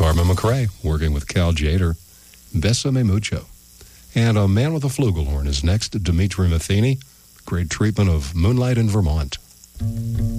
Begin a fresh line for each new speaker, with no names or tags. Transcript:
Carmen McRae, working with Cal Jader, Besame Mucho. And A Man with a Flugelhorn is next, Dimitri Matheny, great treatment of Moonlight in Vermont.